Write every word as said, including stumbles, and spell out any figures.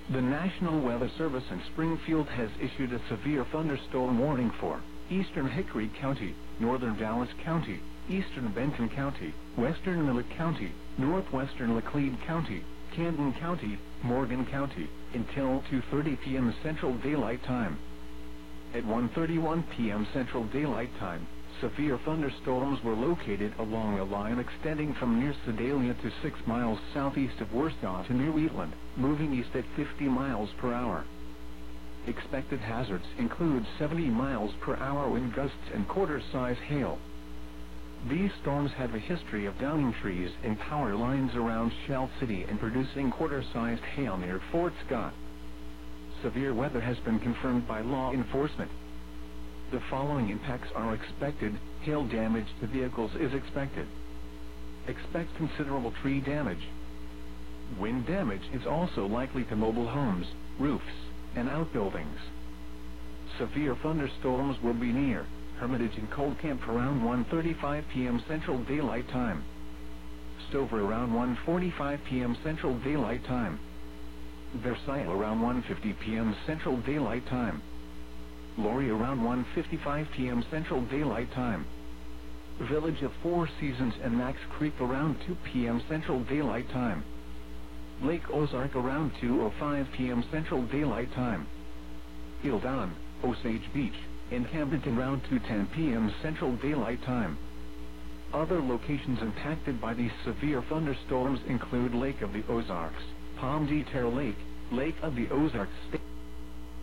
The National Weather Service in Springfield has issued a severe thunderstorm warning for eastern Hickory County, northern Dallas County, eastern Benton County, western Millett County, northwestern Laclede County, Camden County, Morgan County, until two thirty p m Central Daylight Time. At one thirty-one p m Central Daylight Time, severe thunderstorms were located along a line extending from near Sedalia to six miles southeast of Warsaw to near Wheatland, moving east at fifty miles per hour. Expected hazards include seventy miles per hour wind gusts and quarter-size hail. These storms have a history of downing trees and power lines around Shell City and producing quarter-sized hail near Fort Scott. Severe weather has been confirmed by law enforcement. The following impacts are expected. Hail damage to vehicles is expected. Expect considerable tree damage. Wind damage is also likely to mobile homes, roofs, and outbuildings. Severe thunderstorms will be near Hermitage and Cold Camp around one thirty-five p m Central Daylight Time. Stover around one forty-five p m Central Daylight Time. Versailles around one fifty p m Central Daylight Time. Laurie around one fifty-five p m Central Daylight Time. Village of Four Seasons and Max Creek around two p m Central Daylight Time. Lake Ozark around two oh five p m Central Daylight Time. Hildon, Osage Beach, and Hampton around two ten p m Central Daylight Time. Other locations impacted by these severe thunderstorms include Lake of the Ozarks, Palm de Terre Lake, Lake of the Ozarks State